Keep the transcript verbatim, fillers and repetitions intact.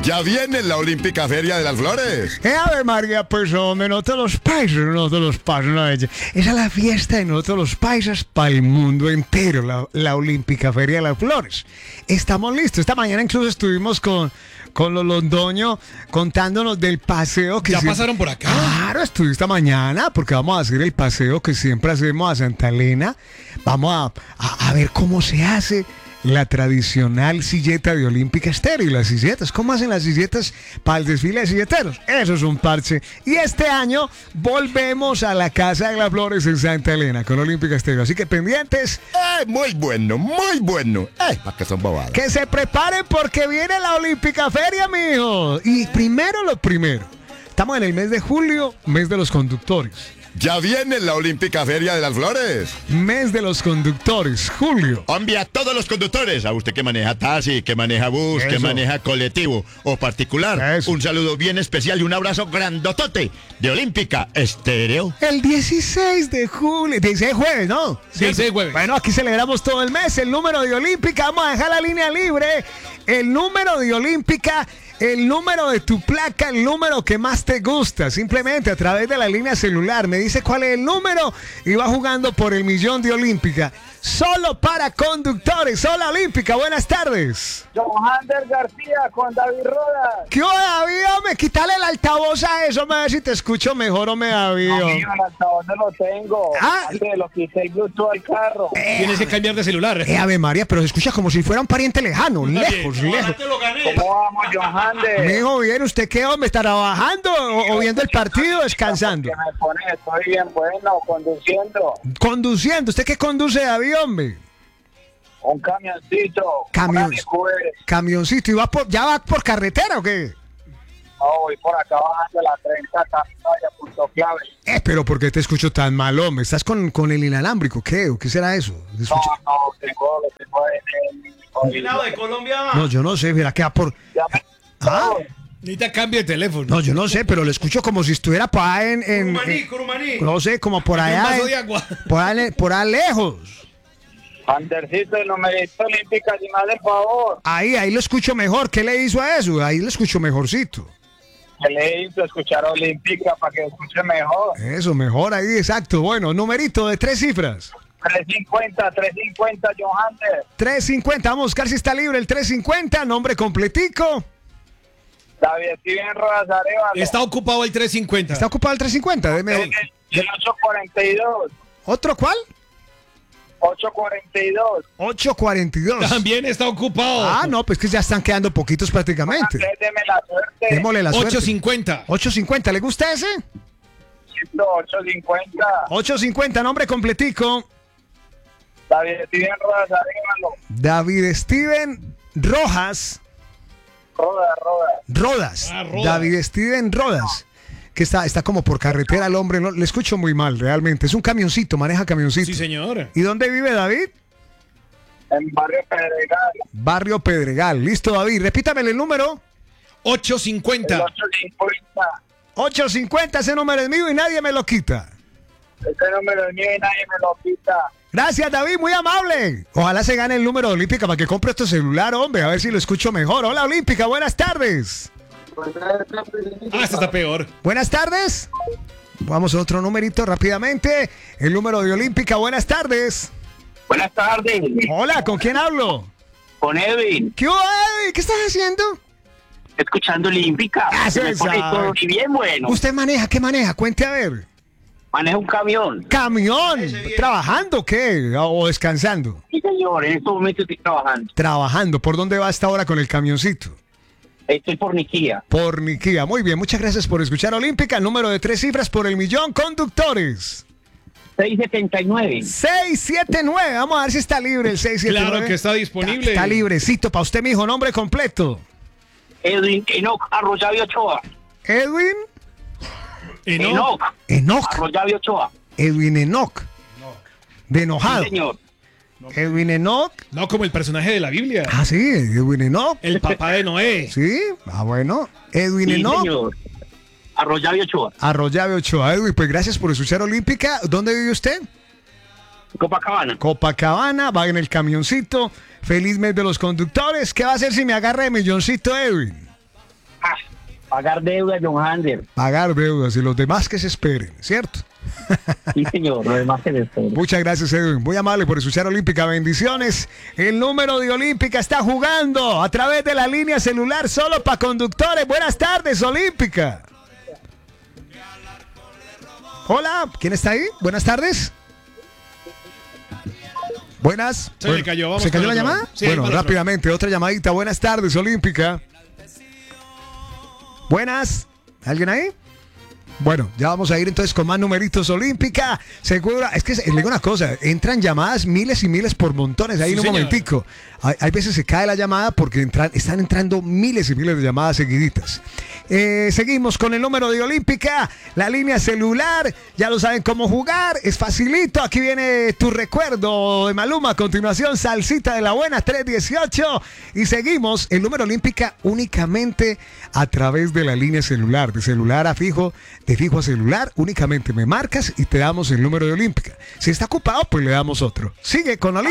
Ya viene la Olímpica Feria de las Flores. Eh, Ave María, pues hombre, nosotros los paisas, nosotros los paisas, no, esa es la fiesta de nosotros los paisas para el mundo entero, la, la Olímpica Feria de las Flores. Estamos listos. Esta mañana incluso estuvimos con, con los londoños contándonos del paseo que ¿Ya siempre- pasaron por acá? Claro, estuve esta mañana porque vamos a hacer el paseo que siempre hacemos a Santa Elena. Vamos a, a, a ver cómo se hace la tradicional silleta de Olímpica Estéreo. Y las silletas, ¿cómo hacen las silletas para el desfile de silleteros? Eso es un parche. Y este año volvemos a la Casa de las Flores en Santa Elena con Olímpica Estéreo. Así que pendientes, Ay, muy bueno, muy bueno. Ay, ¿para qué son bobadas? que se preparen porque viene la Olímpica Feria, mijo. Y primero lo primero. Estamos en el mes de julio, mes de los conductores. Ya viene la Olímpica Feria de las Flores. Mes de los conductores, julio. Hombre, a todos los conductores, a usted que maneja taxi, que maneja bus, que Eso. maneja colectivo o particular, Eso. un saludo bien especial y un abrazo grandotote de Olímpica Estéreo. El dieciséis de julio, dieciséis jueves, ¿no? dieciséis jueves. Bueno, aquí celebramos todo el mes. El número de Olímpica, vamos a dejar la línea libre. El número de Olímpica, el número de tu placa, el número que más te gusta. Simplemente a través de la línea celular. Me dice cuál es el número y va jugando por el millón de Olímpica. Solo para conductores. Hola, Olímpica, buenas tardes. Johander García con David Rodas. ¿Qué onda, David? Hombre, quítale el altavoz a eso, me a ver si te escucho mejor o me David. No, mío, el altavoz no lo tengo. Ah. Antes lo quité el Bluetooth al carro. Tienes que cambiar de celular. Eh, Ave María, pero se escucha como si fuera un pariente lejano, lejos, lejos. ¿Cómo vamos, Johander? Mijo, bien, ¿usted qué, hombre? ¿Está trabajando o, o viendo el partido o descansando? Que me pone, estoy bien bueno, conduciendo Conduciendo. ¿Usted qué conduce, David, hombre? un camioncito. Camión. Una Q R. Camioncito. ¿Y va por, ya va por carretera o qué? No, voy por acá bajando la treinta, Capitaya, punto clave. Eh, pero ¿por qué te escucho tan mal, hombre? ¿Estás con, con el inalámbrico? ¿Qué? ¿O qué será eso? ¿Te No, escucho? no, tengo, lo tengo en el... Combinado de Colombia. No, yo no sé, mira, que va por... Ya me- Ah, Necesita cambio de teléfono. no, yo no sé, pero lo escucho como si estuviera por allá en... en- Curumaní, en- Curumaní. no sé, como por Un allá... vaso en- de agua. por allá, por allá lejos. Andercito, el numerito olímpica, si me hace el favor. Ahí, ahí lo escucho mejor. ¿Qué le hizo a eso? Ahí lo escucho mejorcito. Que le hizo escuchar olímpica para que escuche mejor. Eso, mejor ahí, exacto. Bueno, numerito de tres cifras. trescientos cincuenta, trescientos cincuenta, Johander. trescientos cincuenta, vamos a buscar si está libre el trescientos cincuenta, nombre completico. David Steven Rodas Arevalo. Está ocupado el trescientos cincuenta. ¿Está ocupado el trescientos cincuenta? Deme El, el ocho cuarenta y dos. otro, ¿cuál? ocho cuarenta y dos. ochocientos cuarenta y dos. También está ocupado. Ah, no, pues que ya están quedando poquitos prácticamente. Antes, deme la suerte. Démosle la suerte. ochocientos cincuenta. ochocientos cincuenta, ¿le gusta ese? ocho cincuenta. ochocientos cincuenta, nombre completico. David Steven Rodas Arevalo. David Steven Rojas Roda, roda. Rodas. Ah, Rodas. David Steven Rodas. Que está, está como por carretera el hombre, no, le escucho muy mal realmente. Es un camioncito, maneja camioncito. Sí, señor. ¿Y dónde vive David? En Barrio Pedregal. Barrio Pedregal. Listo, David. Repítame el número. ochocientos El cincuenta. ocho cincuenta. ochocientos cincuenta, ese número es mío y nadie me lo quita. Ese número es mío y nadie me lo quita. Gracias, David, muy amable. Ojalá se gane el número de Olímpica para que compre este celular, hombre, a ver si lo escucho mejor. Hola, Olímpica, buenas tardes. Ah, este está peor. Buenas tardes. Vamos a otro numerito rápidamente. El número de Olímpica, buenas tardes. Buenas tardes. Hola, ¿con quién hablo? Con Edwin. ¿Qué hubo, Eddie? ¿Qué estás haciendo? Escuchando olímpica. Ah, Se sí, me pone sabe. todo y bien bueno. ¿Usted maneja? ¿Qué maneja? Cuente a ver. Maneja un camión. ¿Camión? ¿Trabajando o qué? ¿O descansando? Sí, señor. En estos momentos estoy trabajando. Trabajando. ¿Por dónde va hasta ahora con el camioncito? Estoy por Niquía. Por Niquía. Muy bien, muchas gracias por escuchar Olímpica. Número de tres cifras por el millón. Conductores. seiscientos setenta y nueve. seiscientos setenta y nueve. Vamos a ver si está libre el seiscientos setenta y nueve. Claro que está disponible. Está, está librecito para usted, mijo. Nombre completo. Edwin Enoch Arroyave Ochoa. Edwin Enoch. Enoch Enoch. Arroyave Ochoa. Edwin Enoch. De enojado. Sí, señor. Edwin Enoch. No como el personaje de la Biblia. Ah, sí, Edwin Enoch. El papá de Noé. Sí, ah, bueno. Edwin Sí, Enoch. señor. Arroyave Ochoa. Arroyave Ochoa. Edwin, pues gracias por escuchar Olímpica. ¿Dónde vive usted? Copacabana. Copacabana, va en el camioncito. Feliz mes de los conductores. ¿Qué va a hacer si me agarra de milloncito, Edwin? Pagar deuda, John Hander. Pagar deudas y los demás que se esperen, ¿cierto? Sí, señor, lo demás que deseo. Muchas gracias, Edwin. Muy amable por escuchar Olímpica. Bendiciones. El número de Olímpica está jugando a través de la línea celular solo para conductores. Buenas tardes, Olímpica. Hola, ¿quién está ahí? Buenas tardes. Buenas. Se Bueno, le cayó, vamos ¿Se cayó con la otro. llamada? Sí, bueno, para otro. rápidamente, otra llamadita. Buenas tardes, Olímpica. Buenas. ¿Alguien ahí? Bueno, ya vamos a ir entonces con más numeritos Olímpica. Segura, es que le digo una cosa, entran llamadas miles y miles por montones ahí Sí, en un señor. momentico. Hay, hay veces se cae la llamada porque entran, están entrando miles y miles de llamadas seguiditas. Eh, seguimos con el número de Olímpica, la línea celular, ya lo saben cómo jugar, es facilito. Aquí viene tu recuerdo de Maluma, a continuación Salsita de la Buena tres dieciocho y seguimos el número Olímpica únicamente a través de la línea celular, de celular a fijo, de fijo a celular, únicamente me marcas y te damos el número de Olímpica. Si está ocupado, pues le damos otro. Sigue con Olímpica.